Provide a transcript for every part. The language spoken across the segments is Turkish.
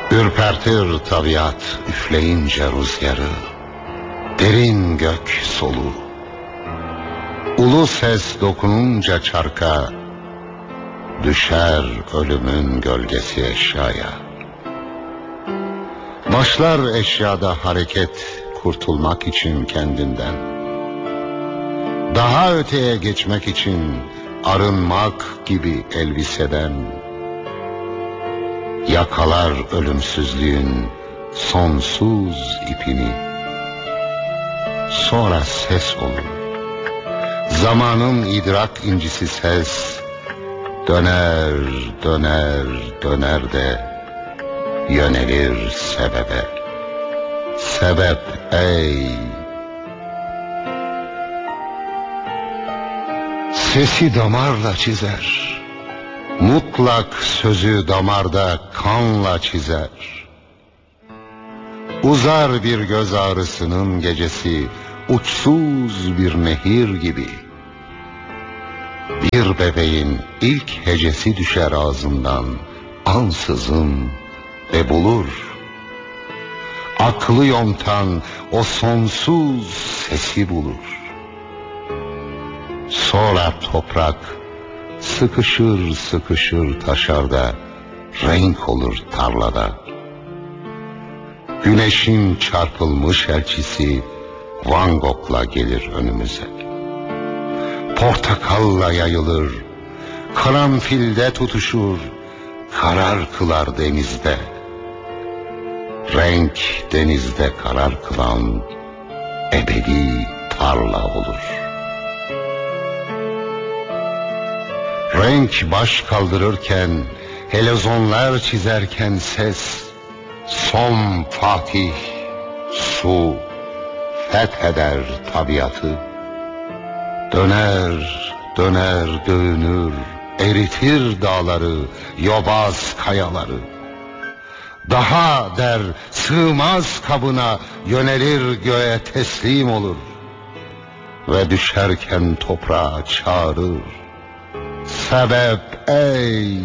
Ürpertir tabiat üfleyince rüzgarı, derin gök solu. Ulu ses dokununca çarka, düşer ölümün gölgesi eşyaya. Başlar eşyada hareket, kurtulmak için kendinden. Daha öteye geçmek için arınmak gibi elbiseden. Yakalar ölümsüzlüğün sonsuz ipini. Sonra ses olur. Zamanın idrak incisi ses. Döner, döner, döner de yönelir sebebe. Sebep ey! Sesi damarla çizer. Mutlak sözü damarda kanla çizer. Uzar bir göz ağrısının gecesi uçsuz bir nehir gibi. Bir bebeğin ilk hecesi düşer ağzından ansızın ve bulur. Aklı yontan o sonsuz sesi bulur. Sonra toprak sıkışır sıkışır taşarda, renk olur tarlada. Güneşin çarpılmış elçisi Van Gogh'la gelir önümüze. Portakalla yayılır, karanfilde tutuşur, karar kılar denizde. Renk denizde karar kılan ebedi tarla olur. Renk baş kaldırırken, helezonlar çizerken ses, son Fatih, su, fetheder tabiatı. Döner, döner dövünür, eritir dağları, yobaz kayaları. Daha der, sığmaz kabına, yönelir göğe teslim olur. Ve düşerken toprağa çağırır. Sebep ey!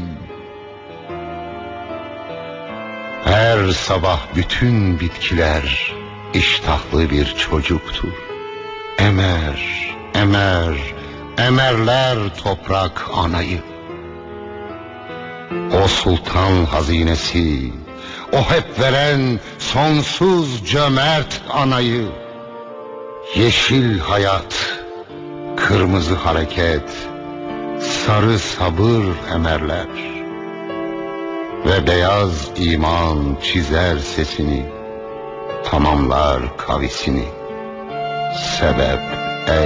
Her sabah bütün bitkiler iştahlı bir çocuktur. Emer, emer, emerler toprak anayı. O sultan hazinesi, o hep veren sonsuz cömert anayı. Yeşil hayat, kırmızı hareket, sarı sabır emerler. Ve beyaz iman çizer sesini, tamamlar kavisini. Sebep